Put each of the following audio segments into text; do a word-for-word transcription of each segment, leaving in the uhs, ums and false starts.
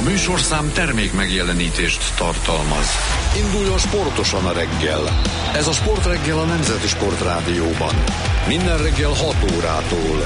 A műsorszám termék megjelenítést tartalmaz. Induljon sportosan a reggel. Ez a Sportreggel a Nemzeti Sportrádióban. Minden reggel hat órától.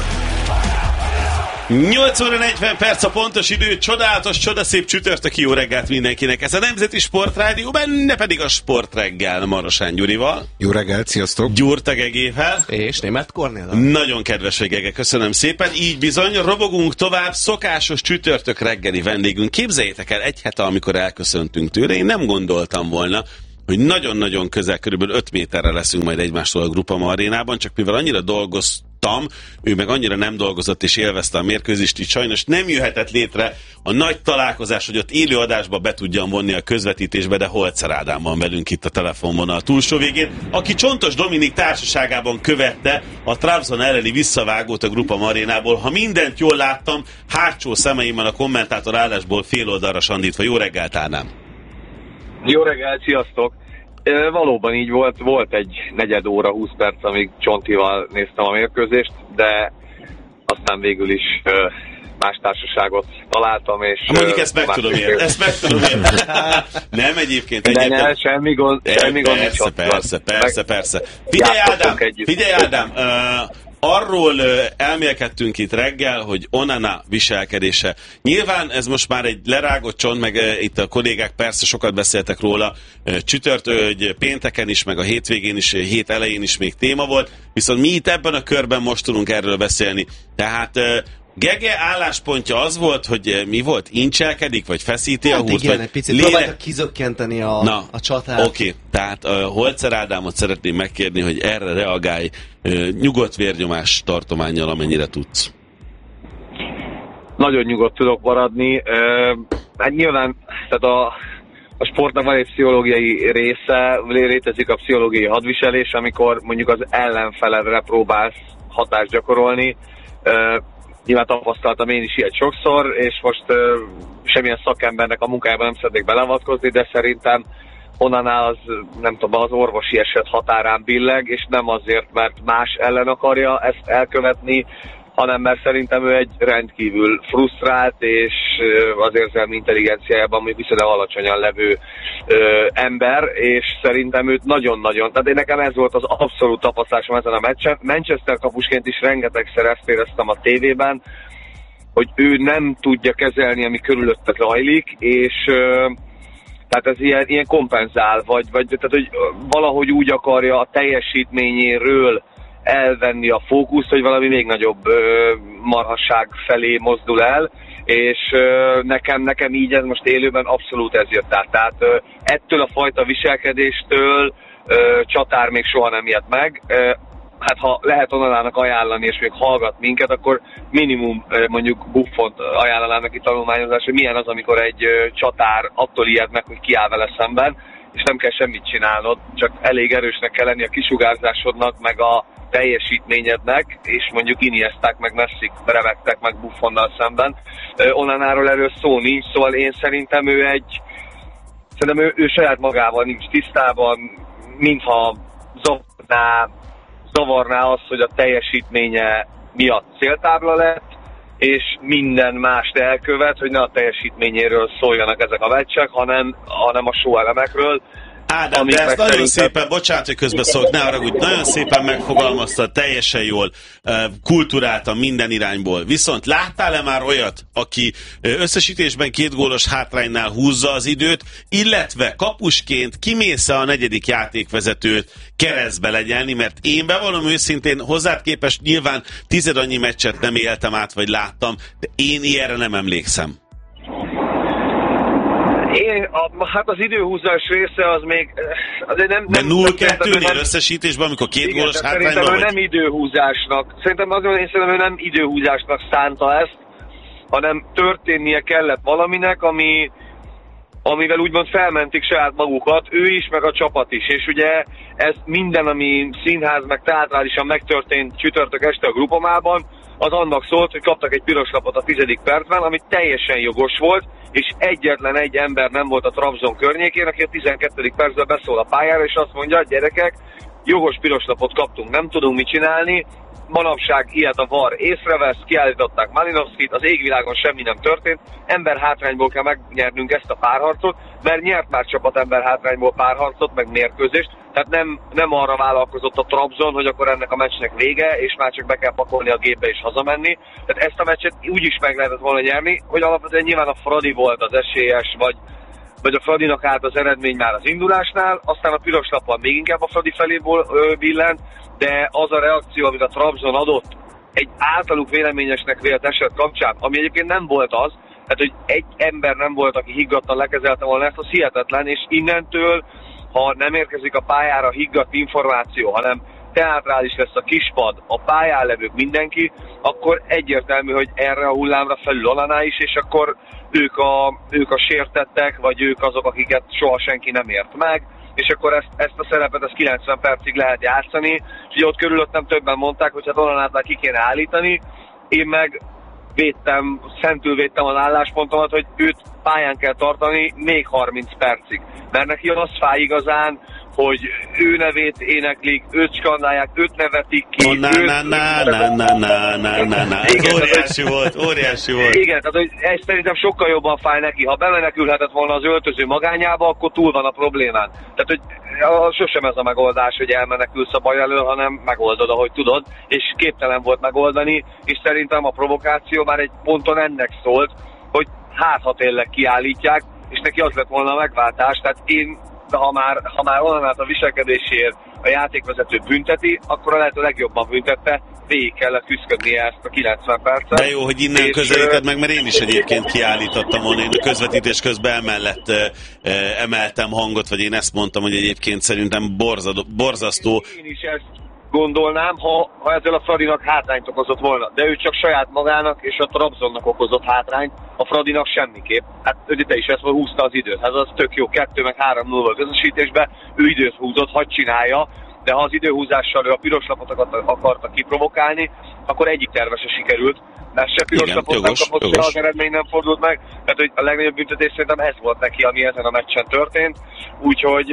nyolc óra negyven perc a pontos idő, csodálatos, csodaszép csütörtöki jó reggelt mindenkinek. Ez a Nemzeti Sportrádió, benne pedig a Sportreggel Marosán Gyurival. Jó reggelt, sziasztok! Gyurta Gegével. És Németh Kornél. Nagyon kedves vagy, Gege, köszönöm szépen. Így bizony, robogunk tovább, szokásos csütörtök reggeli vendégünk. Képzeljétek el, egy hete, amikor elköszöntünk tőle, én nem gondoltam volna, hogy nagyon-nagyon közel, körülbelül öt méterre leszünk majd egymástól a Groupama arénában, csak mivel annyira dolgoztam, ő meg annyira nem dolgozott és élvezte a mérkőzést, így sajnos nem jöhetett létre a nagy találkozás, hogy ott élő adásba be tudjam vonni a közvetítésbe, de Holzer Ádám van velünk itt a telefonvonal túlsó végén, aki Csontos Dominik társaságában követte a Trabzon elleni visszavágót a Groupama arénából. Ha mindent jól láttam, hátsó szemeimmel a kommentátor állásból fél oldalra sandítva. Jó reggelt, Ádám! Jó reggelt, sziasztok! E, valóban így volt, volt egy negyed óra, húsz perc, amíg Csontival néztem a mérkőzést, de aztán végül is e, más társaságot találtam, és... Ha mondjuk ezt meg tudom érni, ezt meg tudom érni. Nem egyébként egyébként. egyébként. Ne, semmi gond, semmi gond. Persze, persze, persze, persze. Figyelj Ádám, figyelj Ádám, uh, arról uh, elmélkedtünk itt reggel, hogy Onana viselkedése. Nyilván ez most már egy lerágott csont, meg uh, itt a kollégák persze sokat beszéltek róla, uh, csütört, uh, pénteken is, meg a hétvégén is, uh, hét elején is még téma volt, viszont mi itt ebben a körben most tudunk erről beszélni. Tehát uh, Gege álláspontja az volt, hogy mi volt? Incselkedik, vagy feszíti hát a húrt? Igen, egy picit lére... próbáltak kizökkenteni a, Na, a csatát. Oké, okay. Tehát uh, Holzer Ádámot szeretném megkérni, hogy erre reagálj uh, nyugodt vérnyomás tartománnyal, amennyire tudsz. Nagyon nyugodt tudok maradni. Uh, hát nyilván tehát a, a sportnak van egy pszichológiai része, létezik a pszichológiai hadviselés, amikor mondjuk az ellenfeledre próbálsz hatást gyakorolni. Uh, Nyilván tapasztaltam én is ilyet sokszor, és most uh, semmilyen szakembernek a munkájában nem szeretnék beleavatkozni, de szerintem onnannál az, nem tudom, az orvosi eset határán billeg, és nem azért, mert más ellen akarja ezt elkövetni, hanem mert szerintem ő egy rendkívül frusztrált és az érzelmi intelligenciájában még viszonylag alacsonyan levő ö, ember, és szerintem őt nagyon-nagyon, tehát én nekem ez volt az abszolút tapasztalásom ezen a meccsen. Manchester kapusként is rengetegszer ezt éreztem a tévében, hogy ő nem tudja kezelni, ami körülötte zajlik, és ö, tehát ez ilyen, ilyen kompenzál, vagy, vagy tehát, hogy valahogy úgy akarja a teljesítményéről elvenni a fókuszt, hogy valami még nagyobb ö, marhasság felé mozdul el, és ö, nekem, nekem így ez most élőben abszolút ez jött át. Tehát ö, ettől a fajta viselkedéstől ö, csatár még soha nem ijedt meg. Ö, hát ha lehet Onanának ajánlani, és még hallgat minket, akkor minimum ö, mondjuk Buffont ajánlanám neki tanulmányozás, hogy milyen az, amikor egy ö, csatár attól ijed meg, hogy kiáll vele szemben, és nem kell semmit csinálnod, csak elég erősnek kell lenni a kisugárzásodnak, meg a teljesítményednek, és mondjuk Iniesták, meg Messik revegtek meg Buffonnal szemben. Onanáról erről szó nincs, szóval én szerintem ő egy szerintem ő, ő saját magával nincs tisztában, mintha zavarná, zavarná az, hogy a teljesítménye miatt céltábla lett, és minden mást elkövet, hogy ne a teljesítményéről szóljanak ezek a meccsek, hanem, hanem a show elemekről. Ádám, de ezt nagyon szépen, bocsánat, hogy közbeszólok, ne haragudj, nagyon szépen megfogalmazta, teljesen jól, kulturáltan minden irányból. Viszont láttál-e már olyat, aki összesítésben két gólos hátránynál húzza az időt, illetve kapusként kimész-e a negyedik játékvezetőt keresztbe legyelni, mert én bevallom őszintén, hozzád képest nyilván tized annyi meccset nem éltem át, vagy láttam, de én ilyenre nem emlékszem. Én, a, hát az időhúzás része az még... Azért nem, de nem, nulla nem, kettőnél összesítésben, amikor két igen, gólos hátrányban vagy? Szerintem ő nem időhúzásnak, szerintem azért én szerintem ő nem időhúzásnak szánta ezt, hanem történnie kellett valaminek, ami, amivel úgymond felmentik saját magukat, ő is, meg a csapat is. És ugye ez minden, ami színház, meg teátrálisan megtörtént csütörtök este a Groupamában, az annak szólt, hogy kaptak egy piros lapot a tizedik percben, ami teljesen jogos volt, és egyetlen egy ember nem volt a Trabzon környékén, aki a tizenkettedik percben beszól a pályára, és azt mondja, gyerekek, jogos piros lapot kaptunk, nem tudunk mit csinálni, manapság ilyet a VAR észrevesz, kiállították Malinovskit, az égvilágon semmi nem történt, ember hátrányból kell megnyernünk ezt a párharcot, mert nyert már csapat ember hátrányból párharcot, meg mérkőzést, tehát nem, nem arra vállalkozott a Trabzon, hogy akkor ennek a meccsnek vége, és már csak be kell pakolni a gépbe és hazamenni. Tehát ezt a meccset úgy is meg lehetett volna nyerni, hogy alapvetően nyilván a Fradi volt az esélyes, vagy vagy a Fradinak állt az eredmény már az indulásnál, aztán a piros lappal még inkább a Fradi feléból billent, de az a reakció, amit a Trabzon adott egy általuk véleményesnek vélt eset kapcsán, ami egyébként nem volt az, tehát hogy egy ember nem volt, aki higgadtan lekezelte volna ezt, az hihetetlen, és innentől, ha nem érkezik a pályára higgadt információ, hanem teátrális lesz a kispad, a pályán levők mindenki, akkor egyértelmű, hogy erre a hullámra felül Olaná is, és akkor ők a, ők a sértettek, vagy ők azok, akiket soha senki nem ért meg, és akkor ezt, ezt a szerepet ezt kilencven percig lehet játszani, és ugye ott körülöttem többen mondták, hogy hát Olanát már ki kéne állítani, én meg védtem, szentül védtem az álláspontomat, hogy őt pályán kell tartani még harminc percig, mert neki az fáj igazán, hogy ő nevét éneklik, őt skandálják, őt nevetik ki. Oh, na, őt, na, na, na, na, na, na, na, na. Ez óriási volt, óriási volt. Igen, tehát hogy ez szerintem sokkal jobban fáj neki. Ha bemenekülhetett volna az öltöző magányába, akkor túl van a problémán. Tehát, hogy sosem ez a megoldás, hogy elmenekülsz a baj elől, hanem megoldod, ahogy tudod, és képtelen volt megoldani, és szerintem a provokáció már egy ponton ennek szólt, hogy hát ha tényleg kiállítják, és neki az lett volna a megváltás. Tehát én de ha már, ha már Olanát a viselkedésért a játékvezető bünteti, akkor a lehető legjobban büntette, végig kellett küszködnie ezt a kilencven percet. De jó, hogy innen közelíted meg, mert én is egyébként kiállítottam volna, én a közvetítés közben emellett e, e, emeltem hangot, vagy én ezt mondtam, hogy egyébként szerintem borzadó, borzasztó. Én is ezt gondolnám, ha, ha ezzel a Fradinak hátrányt okozott volna, de ő csak saját magának és a Trabzonnak okozott hátrányt, a Fradinak semmiképp. Hát te is ezt húzta az időt, hát az tök jó, kettő meg három nulla közösítésbe, ő időt húzott, hadd csinálja, de ha az időhúzással ő a piros lapot akarta kiprovokálni, akkor egyik terve se sikerült, mert se piros igen, lapot jogos, nem kapott, jogos. se az eredmény nem fordult meg, tehát hogy a legnagyobb büntetés szerintem ez volt neki, ami ezen a meccsen történt, úgyhogy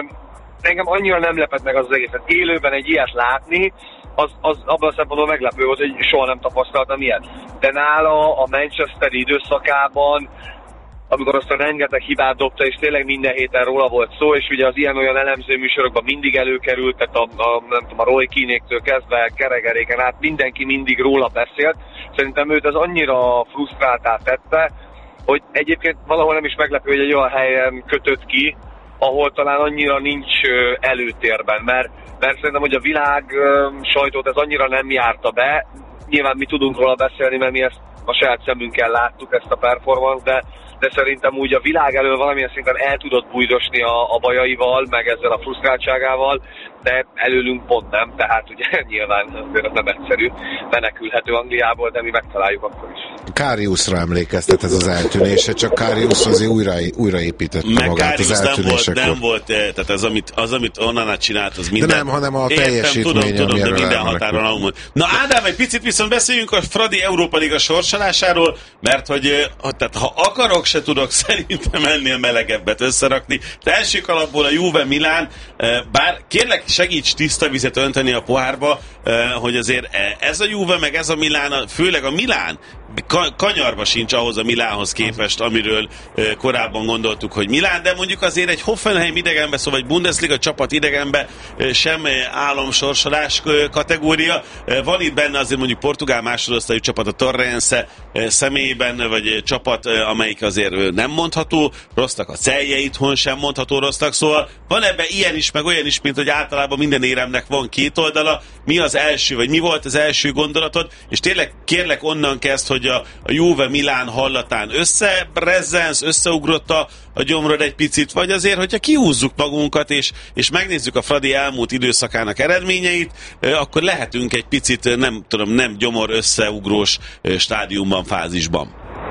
engem annyira nem lepett meg az, az egészet. Élőben egy ilyet látni, az, az abban a szempontból meglepő volt, hogy soha nem tapasztaltam ilyet. De nála a Manchester időszakában, amikor azt a rengeteg hibát dobta, és tényleg minden héten róla volt szó, és ugye az ilyen-olyan elemző műsorokban mindig előkerült, tehát a, a, nem tudom, a Roy Keane-től kezdve Keregeréken át mindenki mindig róla beszélt. Szerintem őt ez annyira frusztráltá tette, hogy egyébként valahol nem is meglepő, hogy egy olyan helyen kötött ki, ahol talán annyira nincs előtérben, mert, mert szerintem, hogy a világ sajtót ez annyira nem járta be. Nyilván mi tudunk róla beszélni, mert mi ezt a saját szemünkkel láttuk, ezt a performance, de, de szerintem úgy a világ elől valamilyen szinten el tudott bújdosni a, a bajaival, meg ezzel a frusztráltságával, de előlünk pont nem, tehát ugye nyilván azért nem egyszerű, menekülhető Angliából, de mi megtaláljuk akkor is. Kariusra emlékeztet ez az eltűnése, csak Karius azért újra, újraépítette meg magát Karius az eltűnésekor. Nem volt, nem volt, tehát az, amit, az, amit Onana csinált, az minden. De nem, hanem a teljesítmény, Értem, tudom, tudom, de minden elmenekül. határon alul. Na Ádám, egy picit viszont beszéljünk a Fradi Európa Liga sorsolásáról, mert hogy tehát, ha akarok, se tudok szerintem ennél melegebbet összerakni. De első alapból a Juve Milán, bár kérlek segíts tiszta vizet önteni a pohárba, hogy azért ez a Juve, meg ez a Milán, főleg a Milán kanyarba sincs ahhoz a Milánhoz képest, amiről korábban gondoltuk, hogy Milán, de mondjuk azért egy Hoffenheim idegenbe, szóval egy Bundesliga csapat idegenbe sem álomsorsolás kategória. Van itt benne azért mondjuk portugál másodosztályú csapat, a Torrense személyében, vagy csapat, amelyik azért nem mondható rossznak, a Celje itthon sem mondható rossznak, szóval van ebben ilyen is, meg olyan is, mint hogy általában minden éremnek van két oldala. Mi az első, vagy mi volt az első gondolatod, és tényleg kérlek onnan kezd, hogy a, a Juve Milán hallatán összebrezzensz, összeugrott a, a gyomrod egy picit, vagy azért, hogyha kihúzzuk magunkat, és, és megnézzük a Fradi elmúlt időszakának eredményeit, akkor lehetünk egy picit, nem tudom, nem gyomor összeugrós stádiumban, fázisban.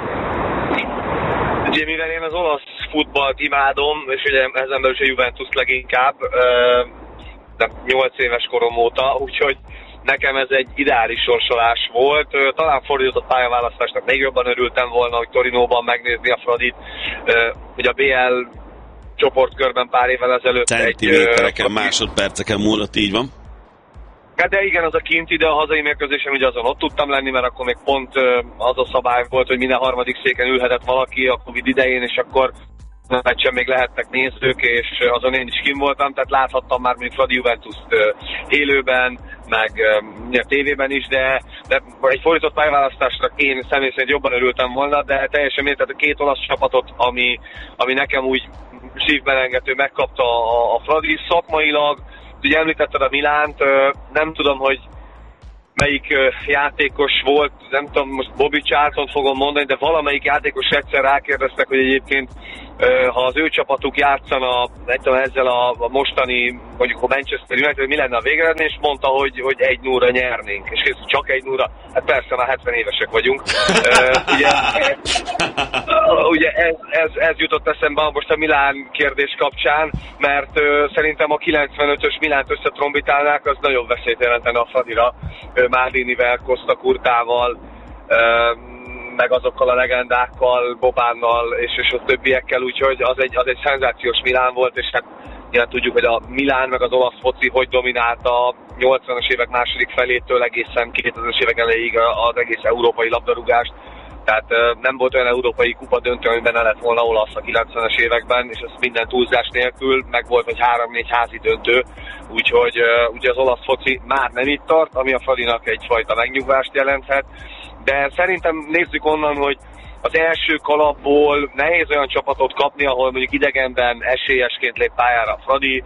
Ugye, mivel én az olasz futballt imádom, és ugye ezen belül is a Juventus leginkább, de nyolc éves korom óta, úgyhogy nekem ez egy ideális sorsolás volt. Talán fordított pályaválasztásnak még jobban örültem volna, hogy Torinóban megnézni a Fradit. Ugye a bé el csoportkörben pár évvel ezelőtt Centimétereken, egy... másodperceken múlott, így van. Hát de igen, az a kinti, de a hazai mérkőzésen ugye azon ott tudtam lenni, mert akkor még pont az a szabály volt, hogy minden harmadik széken ülhetett valaki a Covid idején, és akkor a meccsen még lehettek nézők, és azon én is kim voltam, tehát láthattam már mondjuk Fradi Juventus-t élőben, meg a tévében is, de, de egy fordított pályaválasztásra én személy szerint jobban örültem volna, de teljesen miért, tehát a két olasz csapatot, ami, ami nekem úgy szívbelengető, megkapta a, a Fradi szakmailag. Ugye említetted a Milánt, nem tudom, hogy melyik játékos volt, nem tudom, most Bobby Charlton fogom mondani, de valamelyik játékos egyszer rákérdeztek, hogy egyébként ha az ő csapatuk játszana tudom, ezzel a, a mostani, mondjuk a Manchester United, mi lenne a végeredmény, és mondta, hogy, hogy egy nulla nyernénk. És kész, csak egy nulla, hát persze már hetven évesek vagyunk. uh, ugye ugye ez, ez, ez jutott eszembe most a Milán kérdés kapcsán, mert uh, szerintem a kilencvenötös Milánt összetrombitálnák, az nagyon veszélyt jelentene a Fradira, uh, Maldinivel, Costa Curtával, uh, meg azokkal a legendákkal, Bobánnal és, és a többiekkel, úgyhogy az egy, az egy szenzációs Milán volt, és hát nyilván tudjuk, hogy a Milán meg az olasz foci hogy dominálta a nyolcvanas évek második felétől egészen kétezres évek elejéig az egész európai labdarúgást. Tehát nem volt olyan európai kupa döntő, amiben ne lett volna olasz a kilencvenes években, és ez minden túlzás nélkül, meg volt, hogy három-négy házi döntő, úgyhogy ugye az olasz foci már nem itt tart, ami a Fradinak egyfajta megnyugvást jelenthet. De szerintem nézzük onnan, hogy az első kalapból nehéz olyan csapatot kapni, ahol mondjuk idegenben esélyesként lép pályára a Fradi.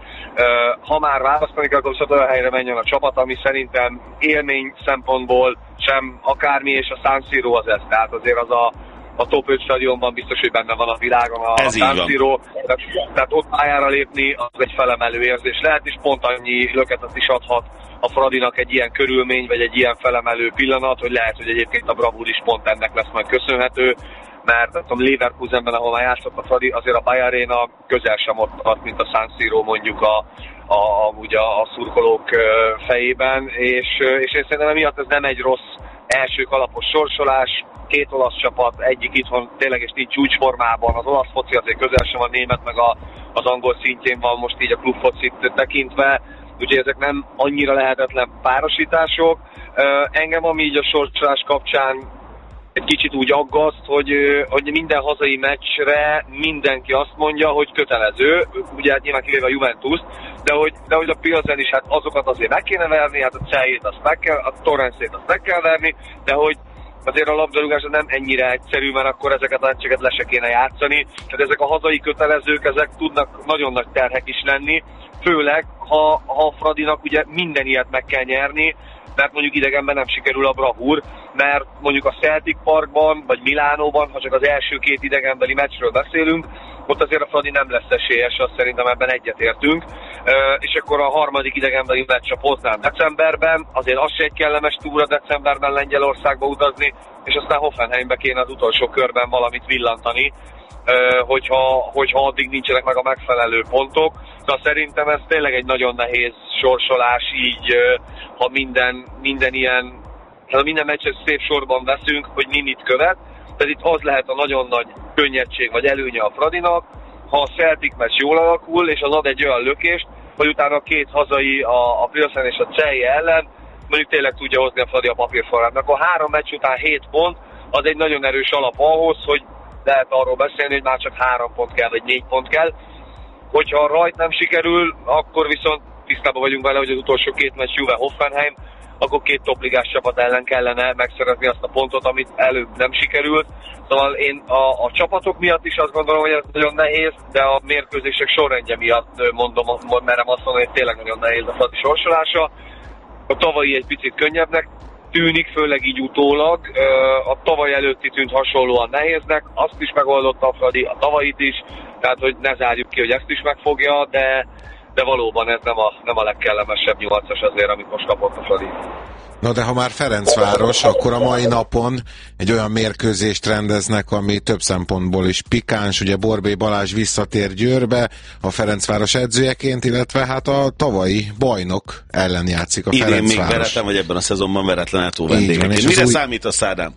Ha már választani kell, akkor viszont olyan helyre menjen a csapat, ami szerintem élmény szempontból sem akármi, és a San Siro az ez. Tehát azért az a, a top öt stadionban biztos, hogy benne van a világon a, a San Siro. Tehát, tehát ott pályára lépni az egy felemelő érzés lehet, és pont annyi löketet is adhat a Fradinak egy ilyen körülmény, vagy egy ilyen felemelő pillanat, hogy lehet, hogy egyébként a bravúr is pont ennek lesz majd köszönhető, mert tudom, Leverkusenben, ahol már játszott a Fradi, azért a Bayer Arena közel sem ott tart, mint a San Siro mondjuk a, a, ugye a szurkolók fejében, és, és én szerintem emiatt ez nem egy rossz első kalapos sorsolás, két olasz csapat, egyik itthon tényleg és nincs csúcsformában, az olasz foci azért közel sem a német, meg a, az angol szintjén van most így a klubfocit tekintve, úgyhogy ezek nem annyira lehetetlen párosítások. Engem, ami így a sorsolás kapcsán egy kicsit úgy aggaszt, hogy, hogy minden hazai meccsre mindenki azt mondja, hogy kötelező, ugye hát nyilván kivéve a Juventus, de hogy, de hogy a Pilsen is hát azokat azért meg kéne verni, hát a Celjét azt meg kell, a Torrensét azt meg kell verni, de hogy azért a labdarúgás nem ennyire egyszerű, mert akkor ezeket a meccseket le se kéne játszani. Tehát ezek a hazai kötelezők, ezek tudnak nagyon nagy terhek is lenni, főleg ha, ha a Fradinak ugye minden ilyet meg kell nyerni, mert mondjuk idegenben nem sikerül a bravúr, mert mondjuk a Celtic Parkban, vagy Milánóban, ha csak az első két idegenbeli meccsről beszélünk, ott azért a Fradi nem lesz esélyes, azt szerintem ebben egyetértünk. És akkor a harmadik idegenbeli meccs a Poznán decemberben, azért az se egy kellemes túra decemberben Lengyelországba utazni, és aztán Hoffenheimbe kéne az utolsó körben valamit villantani, hogyha, hogyha addig nincsenek meg a megfelelő pontok. De szerintem ez tényleg egy nagyon nehéz sorsolás így, ha minden, minden ilyen, ha minden meccset szép sorban veszünk, hogy mi mit követ. Tehát itt az lehet a nagyon nagy könnyedség vagy előnye a Fradinak, ha a Celtic meccs jól alakul, és az ad egy olyan lökést, hogy utána a két hazai, a, a Pilsen és a Celje ellen mondjuk tényleg tudja hozni a Fradi a papírforrát. Akkor három meccs után hét pont, az egy nagyon erős alap ahhoz, hogy lehet arról beszélni, hogy már csak három pont kell, vagy négy pont kell. Hogyha a rajt nem sikerül, akkor viszont tisztában vagyunk vele, hogy az utolsó két meccs Juve Hoffenheim, akkor két topligás csapat ellen kellene megszerezni azt a pontot, amit előbb nem sikerült. Szóval én a, a csapatok miatt is azt gondolom, hogy ez nagyon nehéz, de a mérkőzések sorrendje miatt mondom, merem azt mondani, hogy tényleg nagyon nehéz a Fradi sorsolása. A tavalyi egy picit könnyebbnek tűnik, főleg így utólag. A tavaly előtti tűnt hasonlóan nehéznek, azt is megoldotta a Fradi, a tavalyit is, tehát hogy ne zárjuk ki, hogy ezt is megfogja, de, de valóban ez nem a, nem a legkellemesebb nyolcas azért, amit most kapott a Fradi. Na de ha már Ferencváros, akkor a mai napon egy olyan mérkőzést rendeznek, ami több szempontból is pikáns, ugye Borbély Balázs visszatér Győrbe a Ferencváros edzőjeként, illetve hát a tavalyi bajnok ellen játszik a idén Ferencváros. Idén még veretlen, vagy ebben a szezonban veretlen eltó vendégek. Mire új... számít a Szádám?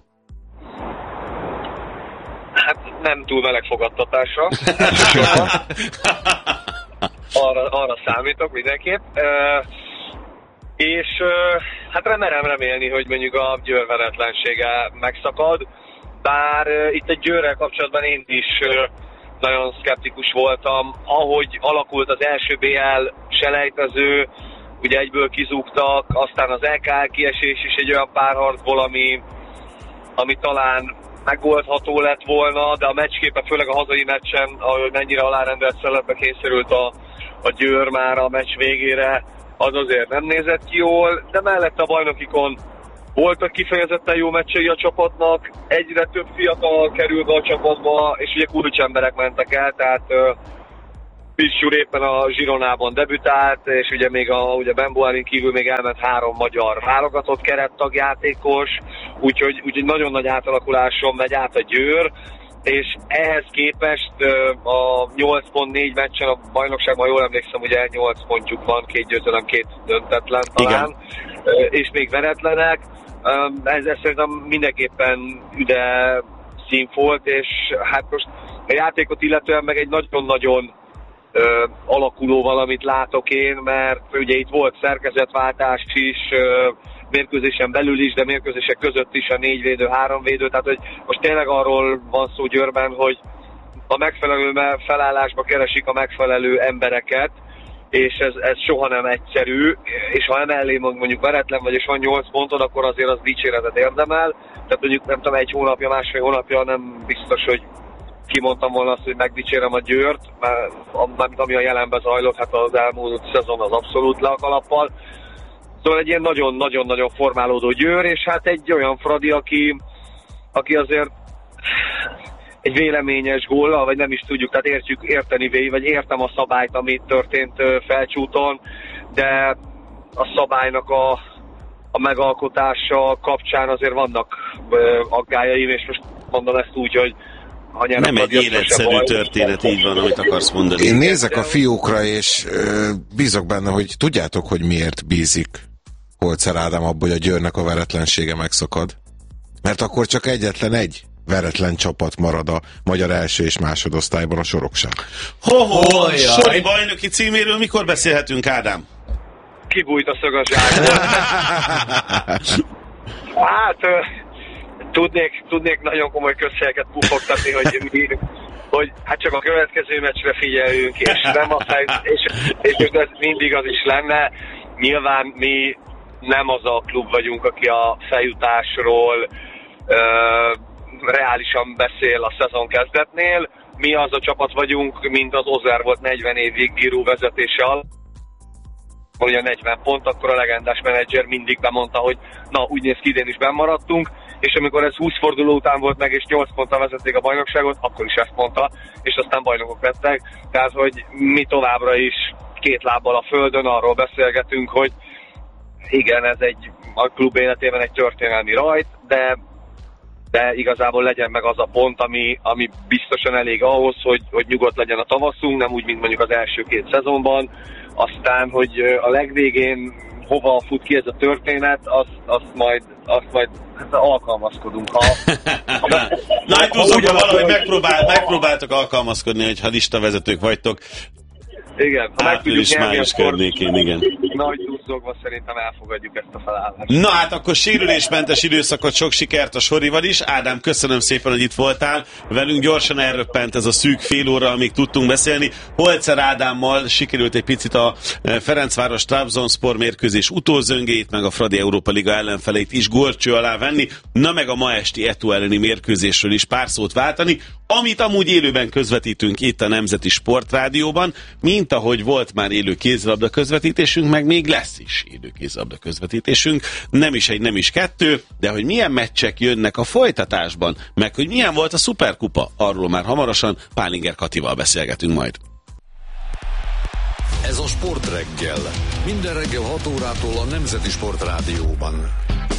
Hát nem túl meleg fogadtatásra. arra, arra számítok mindenképp. és hát merem remélni, hogy mondjuk a Győr veretlensége megszakad, bár itt egy Győrrel kapcsolatban én is nagyon szkeptikus voltam, ahogy alakult az első bé el selejtező, ugye egyből kizúgtak, aztán az é ká el kiesés is egy olyan párharcból, ami, ami talán megoldható lett volna, de a meccsképe, főleg a hazai meccsen, ahogy mennyire alárendelt szeletbe kényszerült a, a Győr már a meccs végére, az azért nem nézett ki jól, de mellette a bajnokikon voltak kifejezetten jó meccsei a csapatnak, egyre több fiatal kerül be a csapatba, és ugye kulcsemberek mentek el, tehát uh, Piszcsúr éppen a Zsironában debütált, és ugye még a ugye Ben Boárin kívül még elment három magyar válogatott kerettagjátékos, úgyhogy, úgyhogy nagyon nagy átalakuláson megy át a Győr, és ehhez képest a nyolc pont négy meccsen a bajnokságban, jól emlékszem, ugye nyolc pontjuk van, két győzelem, két döntetlen talán, igen. És még veretlenek. Ez, ez szerintem mindenképpen üde színfolt, és hát most a játékot illetően meg egy nagyon-nagyon ö, alakuló valamit látok én, mert ugye itt volt szerkezetváltás is, ö, mérkőzésen belül is, de mérkőzések között is a négy védő, három védő, tehát hogy most tényleg arról van szó Győrben, hogy a megfelelő felállásba keresik a megfelelő embereket, és ez, ez soha nem egyszerű, és ha emellé mondjuk veretlen vagy, és van nyolc pontod, akkor azért az dicséretet érdemel, tehát mondjuk nem tudom, egy hónapja, másfél hónapja nem biztos, hogy kimondtam volna azt, hogy megdicsérem a Győrt, mert ami a jelenben zajlott, hát az elmúlt szezon az abszolút le a kalappal. Szóval egy ilyen nagyon-nagyon-nagyon formálódó Győr, és hát egy olyan Fradi, aki, aki azért egy véleményes góllal, vagy nem is tudjuk, tehát értjük, érteni végig, vagy értem a szabályt, amit történt Felcsúton, de a szabálynak a, a megalkotása kapcsán azért vannak aggályaim, és most mondom ezt úgy, hogy nem egy életszerű történet, így van, amit akarsz mondani. Én nézek a fiúkra, és ö, bízok benne, hogy tudjátok, hogy miért bízik Holzer Ádám abban, hogy a Győrnek a veretlensége megszakad. Mert akkor csak egyetlen egy veretlen csapat marad a magyar első és másodosztályban, a Sorokság. Ho-ho! Oh, Sori bajnoki címéről mikor beszélhetünk, Ádám? Kibújt a szög a zsákból. Hát... Tudnék, tudnék nagyon komoly közhelyeket pufogtatni, hogy, mi, hogy hát csak a következő meccsre figyeljünk, és nem a fej, és, és ez mindig az is lenne. Nyilván mi nem az a klub vagyunk, aki a feljutásról ö, reálisan beszél a szezon kezdetnél. Mi az a csapat vagyunk, mint az Ozer volt negyven évig Giroud vezetése alatt. Ugye negyven pont, akkor a legendás menedzser mindig bemondta, hogy na, úgy néz ki, idén is bennmaradtunk, és amikor ez húsz forduló után volt meg, és nyolc ponttal vezették a bajnokságot, akkor is ezt mondta, és aztán bajnokok lettek. Tehát, hogy mi továbbra is két lábbal a földön arról beszélgetünk, hogy igen, ez egy a klub életében egy történelmi rajt, de, de igazából legyen meg az a pont, ami, ami biztosan elég ahhoz, hogy, hogy nyugodt legyen a tavaszunk, nem úgy, mint mondjuk az első két szezonban. Aztán, hogy a legvégén hova fut ki ez a történet, azt, azt majd, azt majd hát alkalmazkodunk. Ha, ha, Nagy túlzóban valahogy megpróbál, megpróbáltok alkalmazkodni, hogy ha listavezetők vagytok. Igen, ha meg tudjuk nyerni, május környékén, igen. Nagy túlzókban szerintem elfogadjuk ezt a felállást. Na hát akkor sérülésmentes időszakot, sok sikert a Sorival is. Ádám, köszönöm szépen, hogy itt voltál. Velünk gyorsan elröppent ez a szűk fél óra, amíg tudtunk beszélni. Holzer Ádámmal sikerült egy picit a Ferencváros Trabzonspor mérkőzés utózöngét, meg a Fradi Európa Liga ellenfeleit is górcső alá venni, na meg a ma esti Eto elleni mérkőzésről is pár szót váltani, amit amúgy élőben közvetítünk itt a Nemzeti Sportrádióban, mint ahogy volt már élő kézilabda közvetítésünk, meg még lesz is élő kézilabda közvetítésünk, nem is egy, nem is kettő, de hogy milyen meccsek jönnek a folytatásban, meg hogy milyen volt a szuperkupa, arról már hamarosan Pálinger Katival beszélgetünk majd. Ez a Sportreggel. Minden reggel hat órától a Nemzeti Sportrádióban.